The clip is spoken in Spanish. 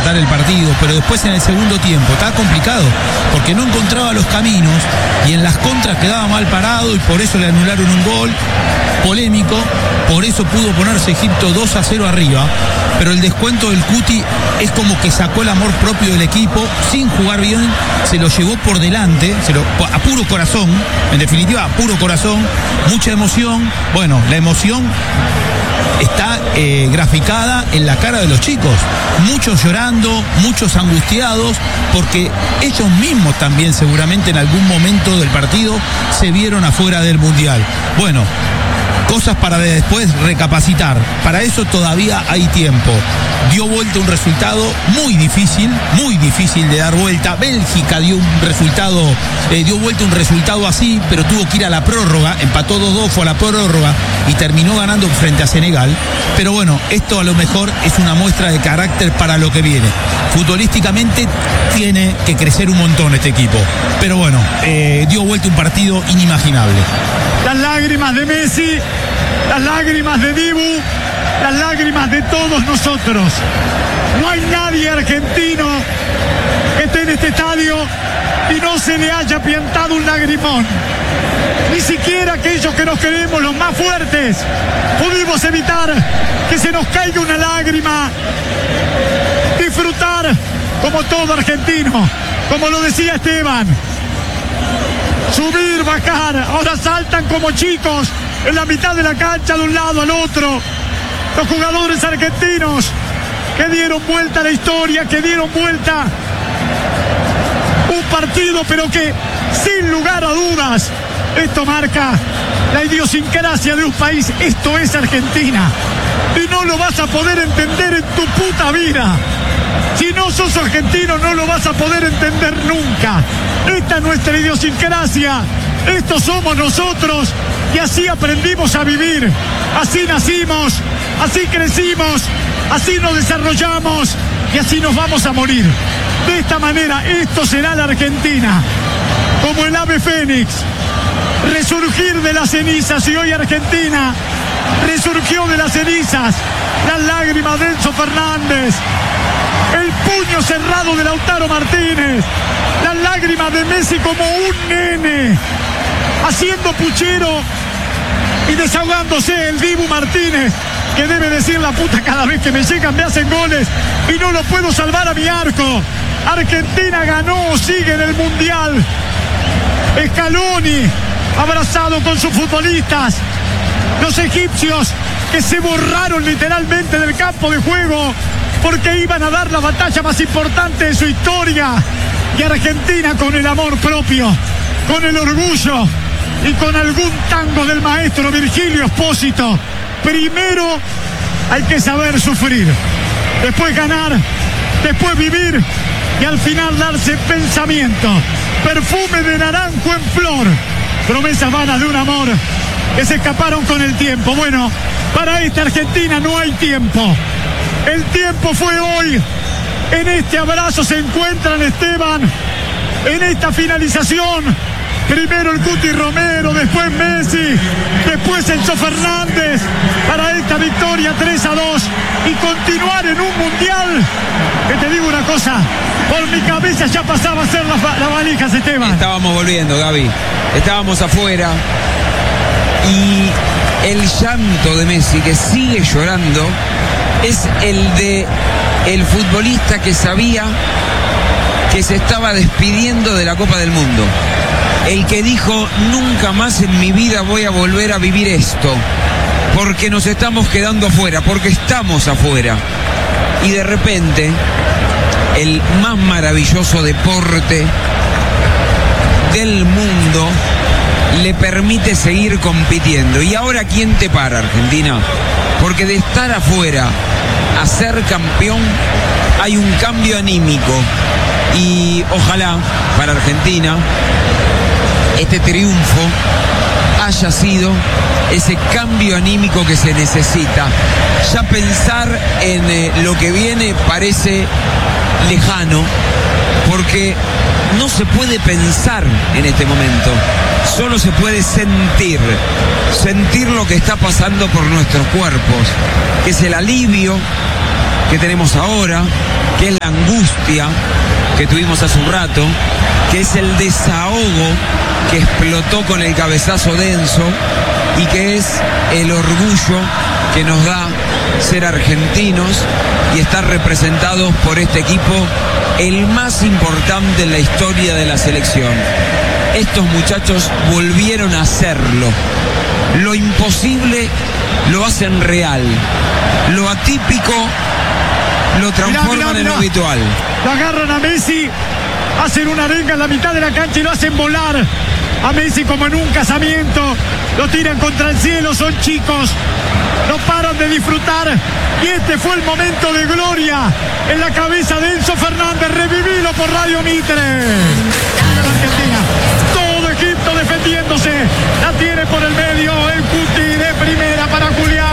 empatar el partido, pero después en el segundo tiempo estaba complicado, porque no encontraba los caminos y en las contras quedaba mal parado y por eso le anularon un gol polémico, por eso pudo ponerse Egipto 2-0 arriba, pero el descuento del Cuti es como que sacó el amor propio del equipo sin jugar bien, se lo llevó por delante, a puro corazón, en definitiva a puro corazón, mucha emoción. Bueno, la emoción está graficada en la cara de los chicos, muchos llorando, muchos angustiados, porque ellos mismos también seguramente en algún momento del partido se vieron afuera del Mundial. Bueno, cosas para después recapacitar. Para eso todavía hay tiempo. Dio vuelta un resultado muy difícil de dar vuelta. Bélgica dio vuelta un resultado así, pero tuvo que ir a la prórroga. Empató 2-2, fue a la prórroga y terminó ganando frente a Senegal. Pero bueno, esto a lo mejor es una muestra de carácter para lo que viene. Futbolísticamente tiene que crecer un montón este equipo. Pero bueno, dio vuelta un partido inimaginable. Las lágrimas de Messi, las lágrimas de Dibu, las lágrimas de todos nosotros. No hay nadie argentino que esté en este estadio y no se le haya piantado un lagrimón. Ni siquiera aquellos que nos creemos los más fuertes pudimos evitar que se nos caiga una lágrima. Disfrutar como todo argentino, como lo decía Esteban. Subir, bajar, ahora saltan como chicos en la mitad de la cancha de un lado al otro. Los jugadores argentinos que dieron vuelta a la historia, que dieron vuelta un partido, pero que sin lugar a dudas esto marca la idiosincrasia de un país. Esto es Argentina y no lo vas a poder entender en tu puta vida. Si no sos argentino no lo vas a poder entender nunca. Esta es nuestra idiosincrasia, estos somos nosotros y así aprendimos a vivir, así nacimos, así crecimos, así nos desarrollamos y así nos vamos a morir. De esta manera esto será la Argentina, como el ave fénix, resurgir de las cenizas. Y hoy Argentina resurgió de las cenizas. Las lágrimas de Enzo Fernández, el puño cerrado de Lautaro Martínez, las lágrimas de Messi como un nene, haciendo puchero y desahogándose el Dibu Martínez, que debe decir la puta cada vez que me llegan, me hacen goles y no lo puedo salvar a mi arco. Argentina ganó, sigue en el Mundial. Scaloni abrazado con sus futbolistas, los egipcios que se borraron literalmente del campo de juego porque iban a dar la batalla más importante de su historia. Y Argentina con el amor propio, con el orgullo y con algún tango del maestro Virgilio Espósito. Primero hay que saber sufrir, después ganar, después vivir y al final darse pensamiento. Perfume de naranjo en flor, promesas vanas de un amor que se escaparon con el tiempo. Bueno, para esta Argentina no hay tiempo. El tiempo fue hoy. En este abrazo se encuentran, Esteban, en esta finalización. Primero el Cuti Romero, después Messi, después Enzo Fernández, para esta victoria 3-2 y continuar en un Mundial que, te digo una cosa, por mi cabeza ya pasaba a ser las valijas, Esteban. Estábamos volviendo, Gaby, estábamos afuera y el llanto de Messi, que sigue llorando, es el de el futbolista que sabía que se estaba despidiendo de la Copa del Mundo. El que dijo, nunca más en mi vida voy a volver a vivir esto, porque nos estamos quedando afuera, porque estamos afuera. Y de repente, el más maravilloso deporte del mundo le permite seguir compitiendo. Y ahora, ¿quién te para, Argentina? Porque de estar afuera a ser campeón hay un cambio anímico. Y ojalá para Argentina este triunfo haya sido ese cambio anímico que se necesita. Ya pensar en lo que viene parece lejano, porque no se puede pensar en este momento, solo se puede sentir lo que está pasando por nuestros cuerpos, que es el alivio que tenemos ahora, que es la angustia que tuvimos hace un rato, que es el desahogo que explotó con el cabezazo denso y que es el orgullo que nos da ser argentinos y estar representados por este equipo, el más importante en la historia de la selección. Estos muchachos volvieron a hacerlo. Lo imposible lo hacen real. Lo atípico lo transforman en lo habitual. Lo agarran a Messi, hacen una arenga en la mitad de la cancha y lo hacen volar a Messi como en un casamiento. Lo tiran contra el cielo, son chicos, no paran de disfrutar. Y este fue el momento de gloria en la cabeza de Enzo Fernández. Revivilo por Radio Mitre. Argentina, todo Egipto defendiéndose. La tiene por el medio el Cuti de primera para Julián.